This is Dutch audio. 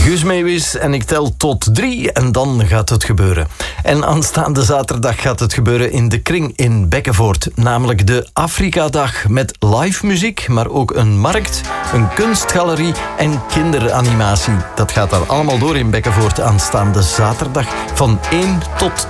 Guus Meeuwis en ik tel tot 3 en dan gaat het gebeuren. En aanstaande zaterdag gaat het gebeuren in de Kring in Bekkenvoort. Namelijk de Afrika-dag met live muziek, maar ook een markt, een kunstgalerie en kinderanimatie. Dat gaat daar allemaal door in Bekkenvoort aanstaande zaterdag van 1 tot